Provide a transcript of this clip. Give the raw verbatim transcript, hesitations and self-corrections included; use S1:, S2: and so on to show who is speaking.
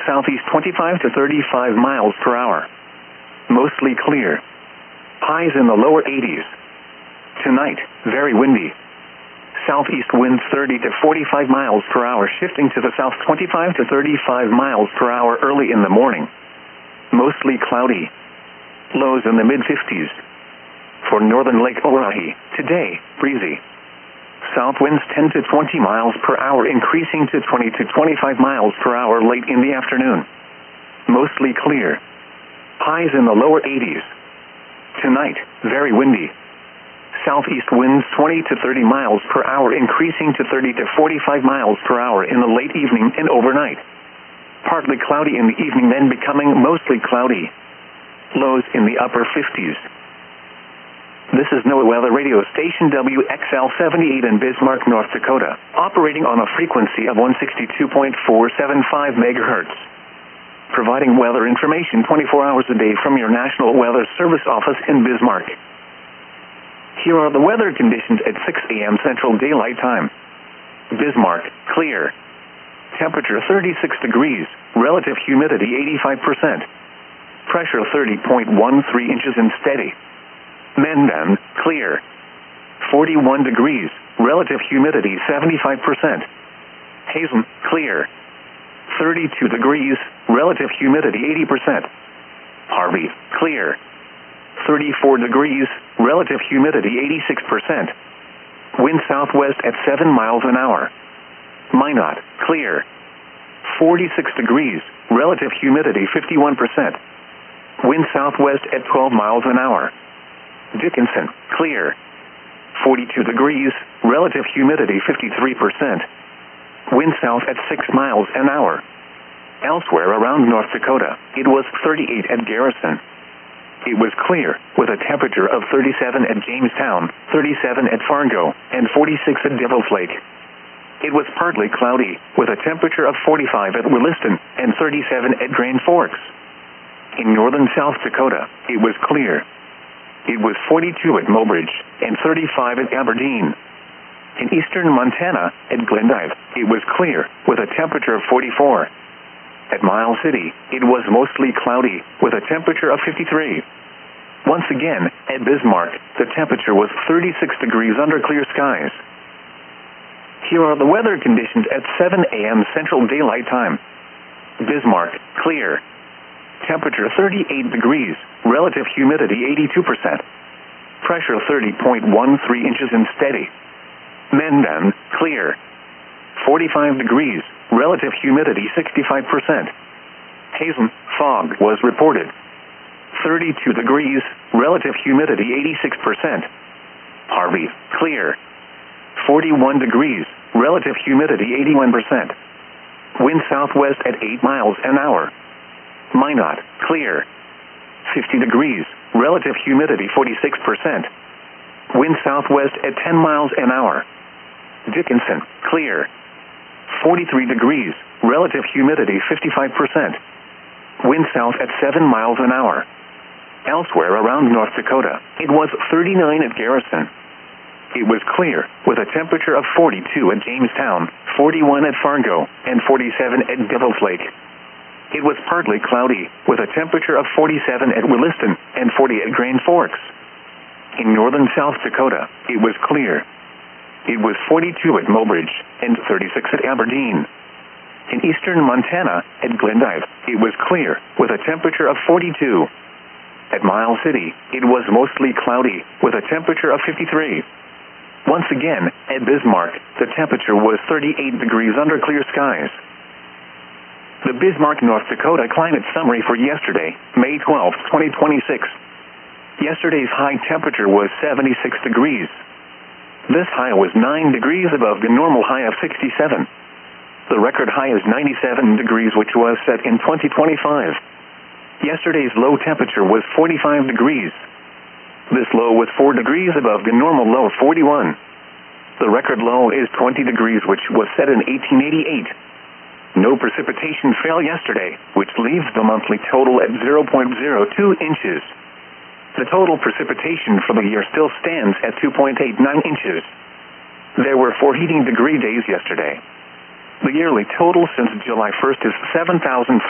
S1: southeast twenty-five to thirty-five miles per hour. Mostly clear. Highs in the lower eighties. Tonight, very windy. Southeast winds thirty to forty-five miles per hour, shifting to the south twenty-five to thirty-five miles per hour early in the morning. Mostly cloudy. Lows in the mid-fifties. For northern Lake Oahe, today, breezy. South winds ten to twenty miles per hour, increasing to twenty to twenty-five miles per hour late in the afternoon. Mostly clear. Highs in the lower eighties. Tonight, very windy. Southeast winds twenty to thirty miles per hour, increasing to thirty to forty-five miles per hour in the late evening and overnight. Partly cloudy in the evening, then becoming mostly cloudy. Lows in the upper fifties. This is NOAA Weather Radio Station W X L seventy-eight in Bismarck, North Dakota, operating on a frequency of one sixty-two point four seven five megahertz. Providing weather information twenty-four hours a day from your National Weather Service office in Bismarck. Here are the weather conditions at six a m Central Daylight Time. Bismarck, clear. Temperature thirty-six degrees, relative humidity eighty-five percent. Pressure thirty point one three inches and steady. Mendon, clear. forty-one degrees, relative humidity seventy-five percent. Hazen, clear. thirty-two degrees, relative humidity eighty percent. Harvey, clear. thirty-four degrees, relative humidity eighty-six percent. Wind southwest at seven miles an hour. Minot, clear. forty-six degrees, relative humidity fifty-one percent. Wind southwest at twelve miles an hour. Dickinson, clear. forty-two degrees, relative humidity fifty-three percent. Wind south at six miles an hour. Elsewhere around North Dakota, it was thirty-eight at Garrison. It was clear, with a temperature of thirty-seven at Jamestown, thirty-seven at Fargo, and forty-six at Devil's Lake. It was partly cloudy, with a temperature of forty-five at Williston, and thirty-seven at Grand Forks. In northern South Dakota, it was clear. It was forty-two at Mobridge, and thirty-five at Aberdeen. In eastern Montana, at Glendive, it was clear, with a temperature of forty-four. At Miles City, it was mostly cloudy, with a temperature of fifty-three. Once again, at Bismarck, the temperature was thirty-six degrees under clear skies. Here are the weather conditions at seven a m Central Daylight Time. Bismarck, clear. Temperature thirty-eight degrees, relative humidity eighty-two percent. Pressure thirty point one three inches and steady. Mendon, clear. forty-five degrees, relative humidity sixty-five percent. Hazen, fog was reported. thirty-two degrees, relative humidity eighty-six percent. Harvey, clear. forty-one degrees, relative humidity eighty-one percent. Wind southwest at eight miles an hour. Minot, clear. fifty degrees, relative humidity forty-six percent. Wind southwest at ten miles an hour. Dickinson, clear. forty-three degrees, relative humidity fifty-five percent. Wind south at seven miles an hour. Elsewhere around North Dakota, it was thirty-nine at Garrison. It was clear, with a temperature of forty-two at Jamestown, forty-one at Fargo, and forty-seven at Devil's Lake. It was partly cloudy, with a temperature of forty-seven at Williston, and forty at Grand Forks. In northern South Dakota, it was clear. It was forty-two at Mobridge, and thirty-six at Aberdeen. In eastern Montana, at Glendive, it was clear, with a temperature of forty-two. At Miles City, it was mostly cloudy, with a temperature of fifty-three. Once again, at Bismarck, the temperature was thirty-eight degrees under clear skies. The Bismarck, North Dakota climate summary for yesterday, May twelfth, twenty twenty-six. Yesterday's high temperature was seventy-six degrees. This high was nine degrees above the normal high of sixty-seven. The record high is ninety-seven degrees, which was set in twenty twenty-five. Yesterday's low temperature was forty-five degrees. This low was four degrees above the normal low of forty-one. The record low is twenty degrees, which was set in eighteen eighty-eight. No precipitation fell yesterday, which leaves the monthly total at zero point zero two inches. The total precipitation for the year still stands at two point eight nine inches. There were four heating degree days yesterday. The yearly total since July first is seven thousand